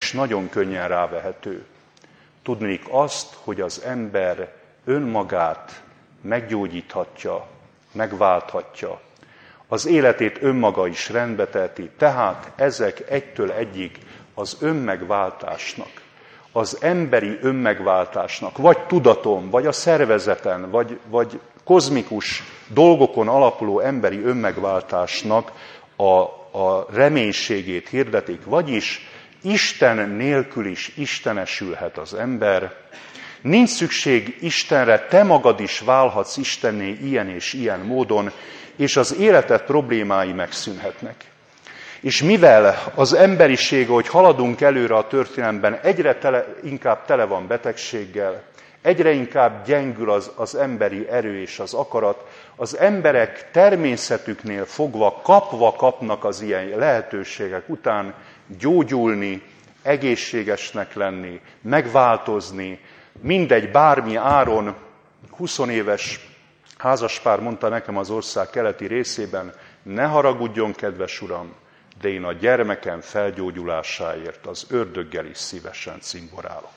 is nagyon könnyen rávehető. Tudnék azt, hogy az ember önmagát meggyógyíthatja, megválthatja. Az életét önmaga is rendbe teheti, tehát ezek egytől egyig az önmegváltásnak, az emberi önmegváltásnak, vagy tudaton, vagy a szervezeten, vagy kozmikus dolgokon alapuló emberi önmegváltásnak a reménységét hirdetik, vagyis Isten nélkül is istenesülhet az ember. Nincs szükség Istenre, te magad is válhatsz Istenné ilyen és ilyen módon, és az életed problémái megszűnhetnek. És mivel az emberiség, hogy haladunk előre a történelemben, egyre inkább tele van betegséggel, egyre inkább gyengül az emberi erő és az akarat, az emberek természetüknél fogva kapnak az ilyen lehetőségek után gyógyulni, egészségesnek lenni, megváltozni, mindegy, bármi áron. 20 éves házaspár mondta nekem az ország keleti részében, ne haragudjon, kedves uram, de én a gyermekem felgyógyulásáért az ördöggel is szívesen cimborálok.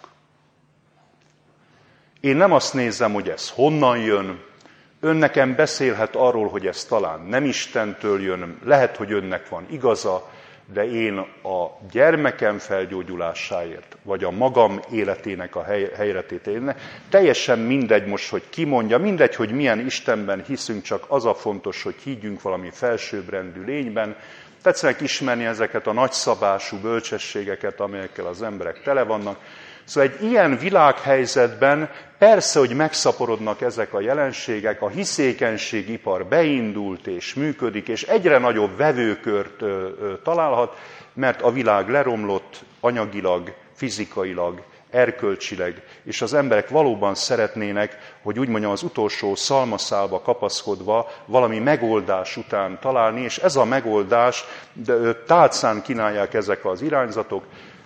Én nem azt nézem, hogy ez honnan jön, ön nekem beszélhet arról, hogy ez talán nem Istentől jön, lehet, hogy önnek van igaza, de én a gyermekem felgyógyulásáért, vagy a magam életének a helyretételének, teljesen mindegy most, hogy ki mondja, mindegy, hogy milyen Istenben hiszünk, csak az a fontos, hogy higgyünk valami felsőbbrendű lényben. Tetszenek ismerni ezeket a nagyszabású bölcsességeket, amelyekkel az emberek tele vannak. Szóval egy ilyen világhelyzetben persze, hogy megszaporodnak ezek a jelenségek, a hiszékenységipar beindult és működik, és egyre nagyobb vevőkört találhat, mert a világ leromlott anyagilag, fizikailag, erkölcsileg, és az emberek valóban szeretnének, hogy úgy mondjam, az utolsó szalmaszálba kapaszkodva valami megoldás után találni, és ez a megoldás, tálcán kínálják ezek az irányzatok.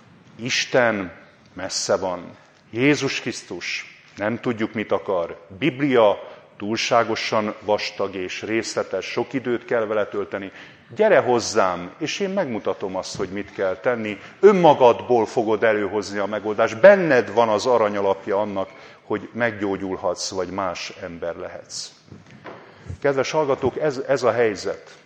Isten messze van. Jézus Krisztus nem tudjuk, mit akar. Biblia túlságosan vastag és részletes, sok időt kell vele tölteni. Gyere hozzám, és én megmutatom azt, hogy mit kell tenni. Önmagadból fogod előhozni a megoldást. Benned van az aranyalapja annak, hogy meggyógyulhatsz, vagy más ember lehetsz. Kedves hallgatók, ez a helyzet.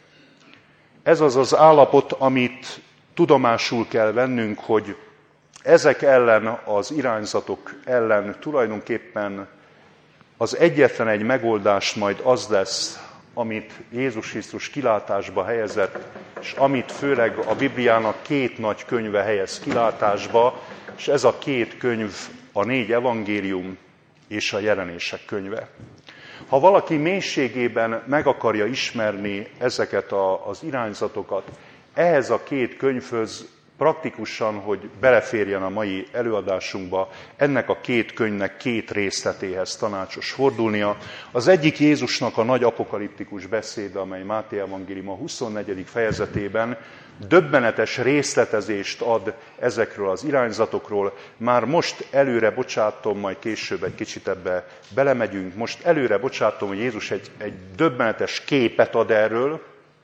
Ez az az állapot, amit tudomásul kell vennünk, hogy ezek ellen, az irányzatok ellen tulajdonképpen az egyetlen egy megoldás majd az lesz, amit Jézus Krisztus kilátásba helyezett, és amit főleg a Bibliának 2 nagy könyve helyez kilátásba, és ez a 2 könyv a 4 evangélium és a Jelenések könyve. Ha valaki mélységében meg akarja ismerni ezeket az irányzatokat, ehhez a 2 könyvhöz praktikusan, hogy beleférjen a mai előadásunkba, ennek a 2 könyvnek 2 részletéhez tanácsos fordulnia. Az egyik Jézusnak a nagy apokaliptikus beszéde, amely Máté evangélium a 24. fejezetében döbbenetes részletezést ad ezekről az irányzatokról. Már most előre bocsátom, majd később egy kicsit ebbe belemegyünk, most előre bocsátom, hogy Jézus egy döbbenetes képet ad erről,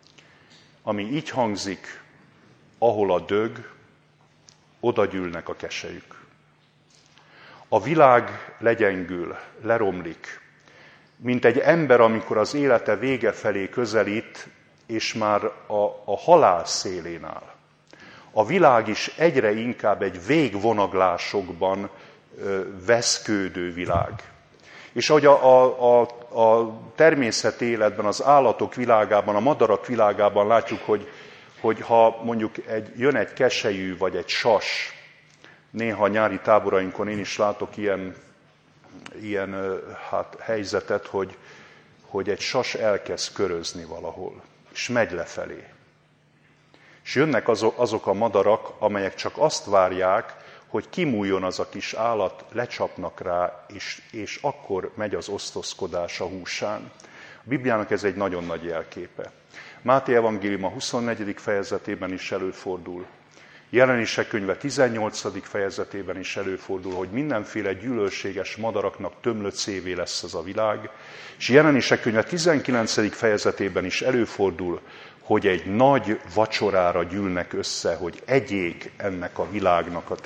ami így hangzik: ahol a dög, oda gyűlnek a keselyük. A világ legyengül, leromlik, mint egy ember, amikor az élete vége felé közelít, és már a halál szélén áll. A világ is egyre inkább egy végvonaglásokban veszkődő világ. És ahogy a természeti életben, az állatok világában, a madarak világában látjuk, hogy ha mondjuk jön egy keselyű vagy egy sas, néha nyári táborainkon én is látok ilyen helyzetet, hogy egy sas elkezd körözni valahol, és megy lefelé. És jönnek azok a madarak, amelyek csak azt várják, hogy kimújjon az a kis állat, lecsapnak rá, és akkor megy az osztozkodás a húsán. A Bibliának ez egy nagyon nagy jelképe. Máté evangélium a 24. fejezetében is előfordul. Jelenések könyve 18. fejezetében is előfordul, hogy mindenféle gyűlölséges madaraknak tömlöcévé lesz ez a világ. És Jelenések könyve 19. fejezetében is előfordul, hogy egy nagy vacsorára gyűlnek össze, hogy egyék ennek a világnak a